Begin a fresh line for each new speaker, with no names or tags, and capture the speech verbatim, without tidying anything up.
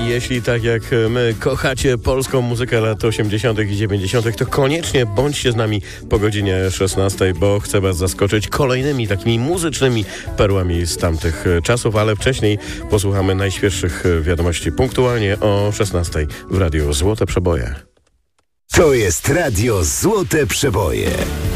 Jeśli tak jak my kochacie polską muzykę lat osiemdziesiątych i dziewięćdziesiątych, to koniecznie bądźcie z nami po godzinie szesnastej, bo chcę was zaskoczyć kolejnymi takimi muzycznymi perłami z tamtych czasów, ale wcześniej posłuchamy najświeższych wiadomości punktualnie o szesnastej w Radiu Złote Przeboje.
To jest Radio Złote Przeboje.